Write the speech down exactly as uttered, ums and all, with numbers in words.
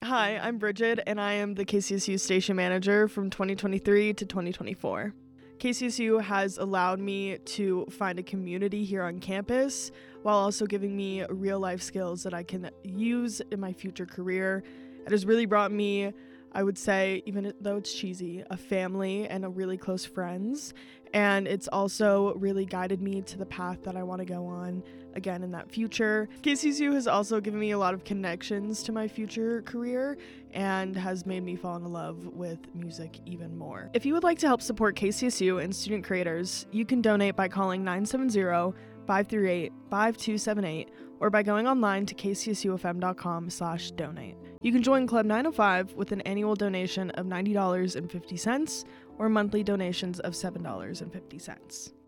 Hi, I'm Bridget, and I am the K C S U station manager from twenty twenty-three to twenty twenty-four. K C S U has allowed me to find a community here on campus while also giving me real-life skills that I can use in my future career. It has really brought me, I would say, even though it's cheesy, a family and a really close friends. And it's also really guided me to the path that I want to go on again in that future. K C S U has also given me a lot of connections to my future career and has made me fall in love with music even more. If you would like to help support K C S U and student creators, you can donate by calling nine seven zero, five three eight, five two seven eight or by going online to k c s u f m dot com slash donate. You can join Club nine oh five with an annual donation of ninety dollars and fifty cents or monthly donations of seven dollars and fifty cents.